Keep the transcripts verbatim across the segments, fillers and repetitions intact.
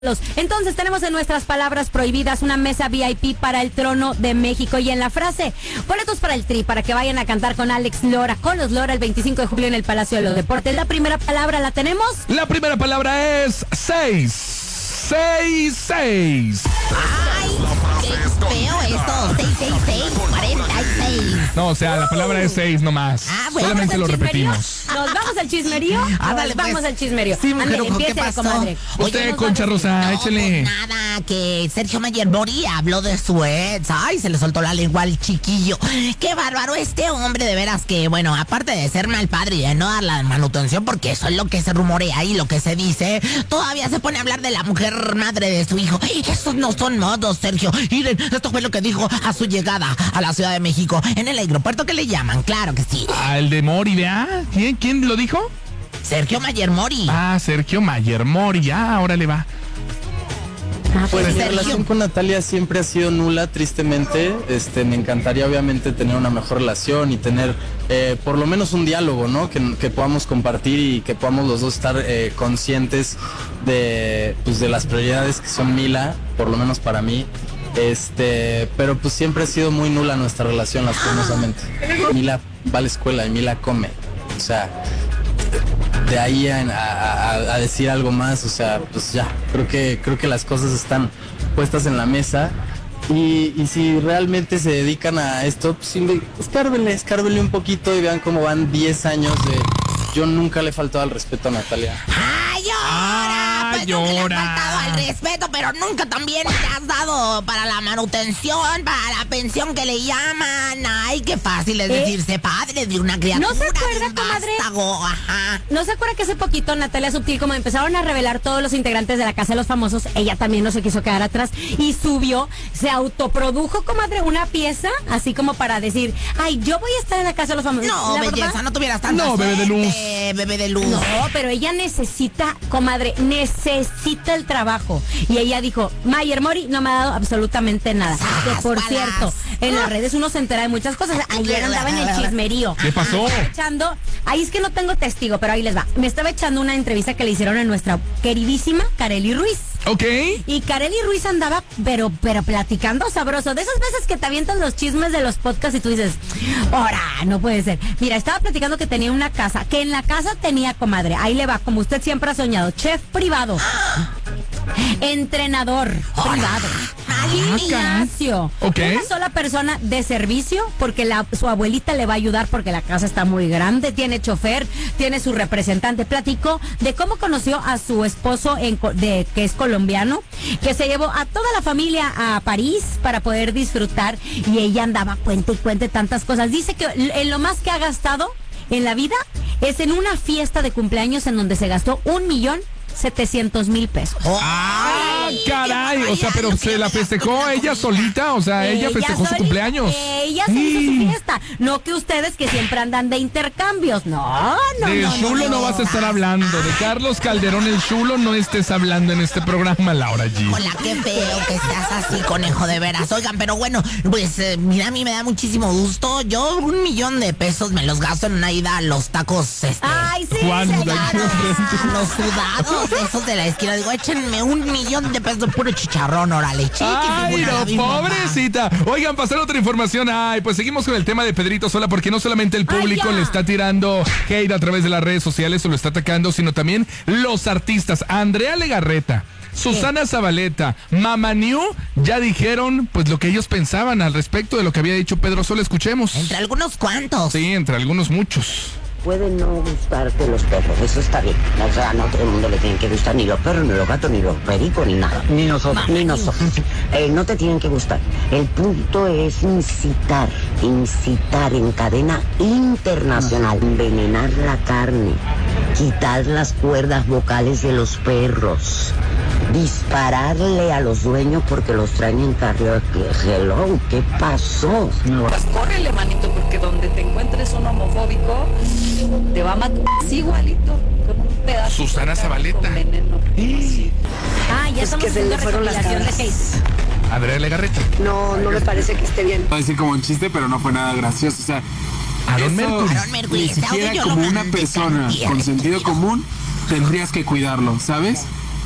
Entonces tenemos en nuestras palabras prohibidas una mesa V I P para el trono de México y en la frase, boletos para el Tri para que vayan a cantar con Alex Lora, con los Lora el veinticinco de julio en el Palacio de los Deportes. La primera palabra la tenemos. La primera palabra es seis. Seis, seis. Ay, qué feo esto. Seis, seis, seis, cuarenta y seis. No, o sea, la palabra es seis nomás. Ah, bueno, solamente lo repetimos. ¿Nos vamos al chismerío? Ah, dale, Nos vamos pues. al chismerío. Sí, mujer, Ándale, ¿qué empiece, pasó? comadre. Usted, nos Concha va a decir? Rosa, No, échele. pues nada, que Sergio Mayer Mori habló de su ex. Ay, se le soltó la lengua al chiquillo. Qué bárbaro este hombre, de veras que, bueno, aparte de ser mal padre y de no dar la manutención, porque eso es lo que se rumorea y lo que se dice, todavía se pone a hablar de la mujer madre de su hijo. Esos no son modos, Sergio. Miren, esto fue lo que dijo a su llegada a la Ciudad de México, en el aeropuerto que le llaman, claro que sí. Ah, el de Mori, ¿vea? ¿Quién, quién lo dijo? Sergio Mayer Mori. Ah, Sergio Mayer Mori. Ah, ahora le va. Ah, Pues mi Sergio. relación con Natalia siempre ha sido nula, tristemente. Este, me encantaría obviamente tener una mejor relación y tener eh, por lo menos un diálogo, ¿no? Que, que podamos compartir y que podamos los dos estar eh, conscientes de, pues, de las prioridades que son Mila, por lo menos para mí. Este, pero pues siempre ha sido muy nula nuestra relación, lastimosamente. Mila va a la escuela y Mila come. O sea, de ahí a, a, a decir algo más, o sea, pues ya, creo que creo que las cosas están puestas en la mesa y, y si realmente se dedican a esto, pues sí, escárbenle, escárbenle un poquito y vean cómo van diez años de yo nunca le he faltado al respeto a Natalia. ¡Ay, llora! Ah, Pues nunca le has llora. faltado al respeto, pero nunca también te has dado para la manutención, para la pensión que le llaman. Ay, qué fácil es ¿Eh? decirse padre de una criatura. ¿No se acuerda, de un comadre? vástago, ajá. ¿No se acuerda que hace poquito Natalia Subtil, como empezaron a revelar todos los integrantes de la Casa de los Famosos, ella también no se quiso quedar atrás y subió, se autoprodujo, comadre, una pieza, así como para decir, ay, yo voy a estar en la Casa de los Famosos? No, La belleza, verdad, no tuvieras tanta No, bebé de luz. suerte, bebé de luz. no, pero ella necesita, comadre, necesita el trabajo. Y ella dijo, Mayer Mori no me ha dado absolutamente nada. Que por palas. cierto, en las redes uno se entera de muchas cosas. Ayer andaba en el chismerío. ¿Qué pasó? Estaba echando, ahí es que no tengo testigo, pero ahí les va. Me estaba echando una entrevista que le hicieron a nuestra queridísima Kareli Ruiz. Ok. Y Kareli Ruiz andaba, pero, pero platicando sabroso. De esas veces que te avientan los chismes de los podcasts y tú dices, ¡ora! No puede ser. Mira, estaba platicando que tenía una casa, que en la casa tenía, comadre, ahí le va, como usted siempre ha soñado, chef privado, entrenador privado, gimnasio, Ok. una sola persona de servicio, porque la, su abuelita le va a ayudar porque la casa está muy grande, tiene chofer, tiene su representante. Platicó de cómo conoció a su esposo en, co- de, que es colombiano, que se llevó a toda la familia a París para poder disfrutar y ella andaba cuente y cuente tantas cosas. Dice que en lo más que ha gastado en la vida es en una fiesta de cumpleaños en donde se gastó un millón setecientos mil pesos. Ah, Ay, caray. qué O sea, pero barbaridad, se la lo que festejó gastó ella con- solita. O sea, ella festejó su solita, cumpleaños. Ella se hizo su Mm. fiesta. No que ustedes que siempre andan de intercambios. No, no, Del no. chulo no vas a estar hablando. De Carlos Calderón el chulo no estés hablando en este programa, Laura G. Hola, qué feo que seas así, conejo, de veras. Oigan, pero bueno, pues eh, mira, a mí me da muchísimo gusto. Yo un millón de pesos me los gasto en una ida a los tacos, este... Ay, sí, ¿Cuándo? señora. Los sudados, esos de la esquina. Digo, échenme un millón de pesos de puro chicharrón, órale, chiqui. Ay, no, pobrecita. Oigan, pasar otra información. Ay, pues seguimos con el tema de Pedrito Sola, porque no solamente el público Ay, ya. le está tirando hate a través de las redes sociales o lo está atacando, sino también los artistas. Andrea Legarreta, Susana Zabaleta, Mama New ya dijeron pues lo que ellos pensaban al respecto de lo que había dicho Pedro Sola. Escuchemos. Entre algunos cuantos. Sí, entre algunos muchos. Puede no gustarte los perros, eso está bien. O sea, no a todo el mundo le tienen que gustar ni los perros, ni los gatos, ni los pericos, ni nada. Ni nosotros. Ni nosotros. Eh, no te tienen que gustar. El punto es incitar, incitar en cadena internacional, envenenar la carne, quitar las cuerdas vocales de los perros, dispararle a los dueños porque los traen en karaoke. Hello, ¿qué pasó? Pues córrele, manito, porque donde te encuentres un homofóbico, te va a matar así igualito, con un pedazo Susana de carne Zabaleta. con veneno. Sí. Ah, ya estamos que se haciendo le fueron las recopilación de cabras. hate. Andrea Legarreta. No, no me parece que esté bien. Va a decir como un chiste, pero no fue nada gracioso. O sea, Aaron eso Mercury. Aaron Mercury, ni ese audio siquiera yo lo como una mandé persona también. con sentido común tendrías que cuidarlo, ¿sabes?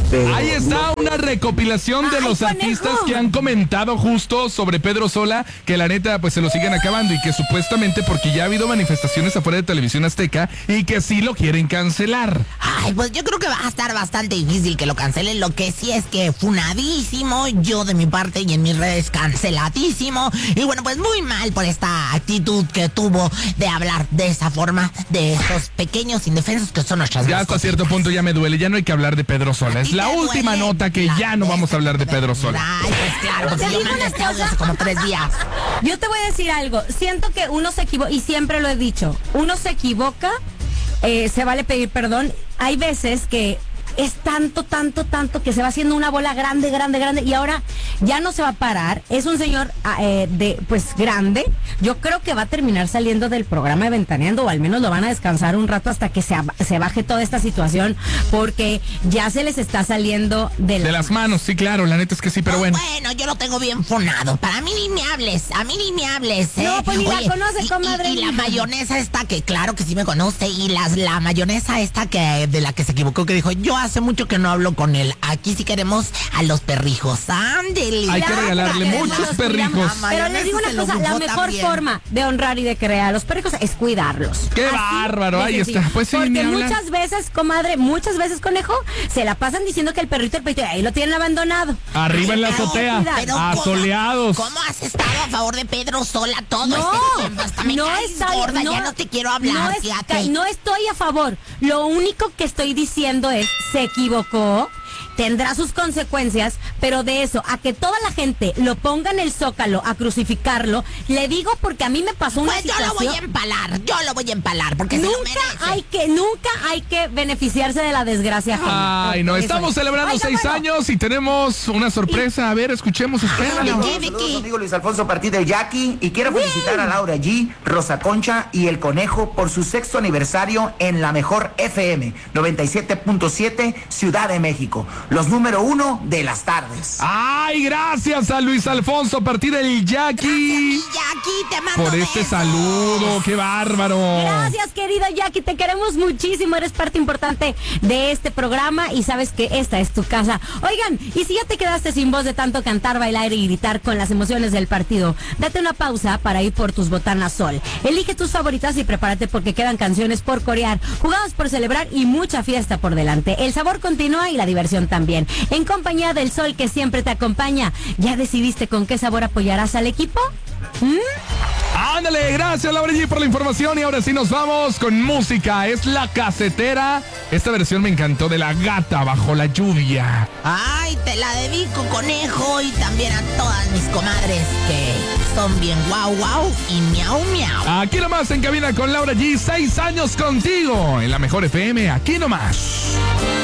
Pero Ahí está no- una recopilación de Ay, los conejo. artistas que han comentado justo sobre Pedro Sola, que la neta pues se lo siguen acabando y que supuestamente porque ya ha habido manifestaciones afuera de Televisión Azteca y que sí lo quieren cancelar. Ay, pues yo creo que va a estar bastante difícil que lo cancelen. Lo que sí es que funadísimo, yo de mi parte y en mis redes canceladísimo. Y bueno, pues muy mal por esta actitud que tuvo de hablar de esa forma de esos pequeños indefensos que son nuestras Ya hasta mascotas. cierto punto ya me duele, ya no hay que hablar de Pedro Sola. Es la ¿Te última duele? nota que La ya no vamos a hablar de Pedro Sola. Ay, pues claro, Te porque yo digo mandé una este audio cosa. hace como tres días. Yo te voy a decir algo. Siento que uno se equivoca, y siempre lo he dicho, uno se equivoca, eh, se vale pedir perdón. Hay veces que es tanto, tanto, tanto que se va haciendo una bola grande, grande, grande, y ahora ya no se va a parar. Es un señor ah, eh, de, pues, grande. Yo creo que va a terminar saliendo del programa de Ventaneando, o al menos lo van a descansar un rato hasta que se, ab- se baje toda esta situación, porque ya se les está saliendo de, De las manos, sí, claro, la neta es que sí, pero bueno. Bueno, yo lo tengo bien fonado. Para mí ni me hables, a mí ni me hables. ¿eh? No, pues ni la conoce, y- comadre. Y, y la mayonesa esta que claro que sí me conoce. Y las, la mayonesa esta que de la que se equivocó, que dijo, yo hace mucho que no hablo con él. Aquí sí queremos a los perrijos. Ándele. Hay que Ya, regalarle pero muchos los perrijos. cuidamos. Pero Mayonesa les digo se una lo cosa, la bufó mejor también. forma de honrar y de crear a los perrijos es cuidarlos. ¡Qué Así bárbaro! de Ahí sencillo. está. Pues sí, Porque ni hablar. muchas veces, comadre, muchas veces, conejo, se la pasan diciendo que el perrito, el perrito, ahí lo tienen abandonado. Arriba en la Ay, no, azotea, cuidado. Pero ¿cómo- asoleados. ¿Cómo has estado a favor de Pedro Sola todo No, este tiempo? Hasta me no caes está- gorda, no- ya no te quiero hablar, no, es- fíjate. no estoy a favor. Lo único que estoy diciendo es, se equivocó, tendrá sus consecuencias, pero de eso, a que toda la gente lo ponga en el zócalo a crucificarlo, le digo porque a mí me pasó una Pues yo situación. lo voy a empalar, yo lo voy a empalar, porque se lo Nunca merece. hay que, nunca hay que beneficiarse de la desgracia ajena. Ay, no, Eso estamos es. celebrando Oiga, seis bueno, años y tenemos una sorpresa. A ver, escuchemos, espéralo. ¿De qué, de Saludos, qué? amigo Luis Alfonso Partí del Jackie, y quiero felicitar a Laura G, Rosa Concha y el Conejo por su sexto aniversario en la mejor F M noventa y siete punto siete Ciudad de México, los número uno de las tardes. Ay, gracias a Luis Alfonso Partí del Jackie Jackie, te mando por este besos. saludo. ¡Qué bárbaro! Gracias, querida Jackie, te queremos muchísimo, eres parte importante de este programa y sabes que esta es tu casa. Oigan, y si ya te quedaste sin voz de tanto cantar, bailar y gritar con las emociones del partido, date una pausa para ir por tus botanas Sol. Elige tus favoritas y prepárate porque quedan canciones por corear, jugados por celebrar y mucha fiesta por delante. El sabor continúa y la diversión también. En compañía del Sol que siempre te acompaña. ¿Ya decidiste con qué sabor apoyarás al equipo? ¿Mm? Ándale, gracias Laura G por la información y ahora sí nos vamos con música. Es La Casetera. Esta versión me encantó, de La Gata Bajo la Lluvia. Ay, te la dedico, Conejo, y también a todas mis comadres que son bien guau guau y miau miau. Aquí nomás en cabina con Laura G, seis años contigo en la mejor F M, aquí nomás.